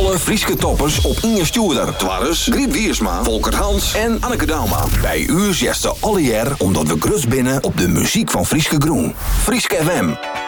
Alle Frieske toppers op Inge Stuurder. Twarres, Griet Wiersma, Volkert Hans en Anneke Dauma. Bij u zegt ze alle jaar omdat we grus binnen op de muziek van Frieske Groen. Frieske FM.